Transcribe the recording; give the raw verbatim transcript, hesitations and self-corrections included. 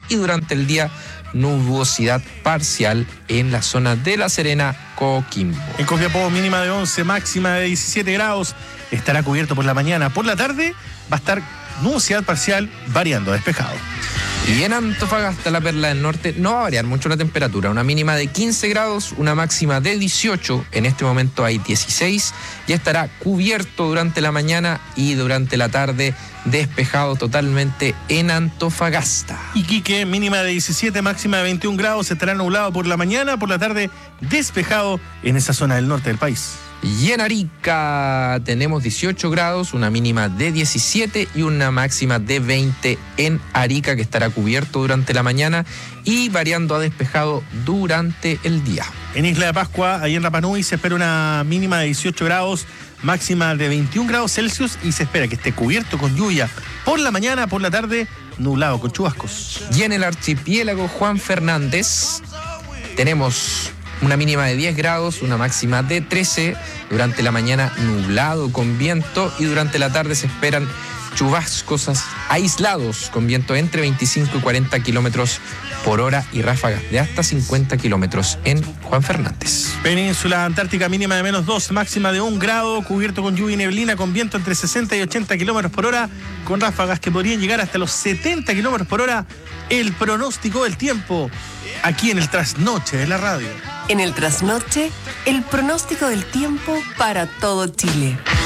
y durante el día nubosidad parcial en la zona de La Serena, Coquimbo. En Copiapó, mínima de once, máxima de diecisiete grados. Estará cubierto por la mañana. Por la tarde va a estar nubosidad parcial, variando a despejado. Y en Antofagasta, la perla del norte, no va a variar mucho la temperatura. Una mínima de quince grados, una máxima de dieciocho. En este momento hay dieciséis. Ya estará cubierto durante la mañana y durante la tarde despejado totalmente en Antofagasta. Iquique, mínima de diecisiete, máxima de veintiún grados. Estará nublado por la mañana, por la tarde despejado en esa zona del norte del país. Y en Arica tenemos dieciocho grados, una mínima de diecisiete y una máxima de veinte en Arica, que estará cubierto durante la mañana y variando a despejado durante el día. En Isla de Pascua, ahí en Rapa Nui, se espera una mínima de dieciocho grados, máxima de veintiún grados Celsius y se espera que esté cubierto con lluvia por la mañana, por la tarde nublado con chubascos. Y en el archipiélago Juan Fernández tenemos una mínima de diez grados, una máxima de trece, durante la mañana nublado con viento y durante la tarde se esperan chubascos aislados con viento entre veinticinco y cuarenta kilómetros por hora y ráfagas de hasta cincuenta kilómetros en Juan Fernández. Península Antártica, mínima de menos dos, máxima de un grado, cubierto con lluvia y neblina, con viento entre sesenta y ochenta kilómetros por hora, con ráfagas que podrían llegar hasta los setenta kilómetros por hora. El pronóstico del tiempo, aquí en el Trasnoche de la radio. En el Trasnoche, el pronóstico del tiempo para todo Chile.